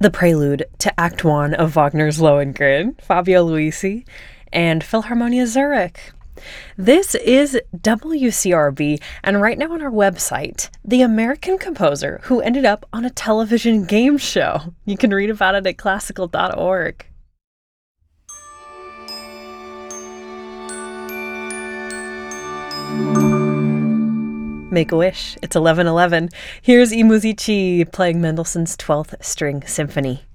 the prelude to Act One of Wagner's Lohengrin, Fabio Luisi, and Philharmonia Zurich. This is WCRB, and right now on our website, the American composer who ended up on a television game show. You can read about it at classical.org. Make a wish. It's 11:11. Here's I Musici playing Mendelssohn's 12th String Symphony.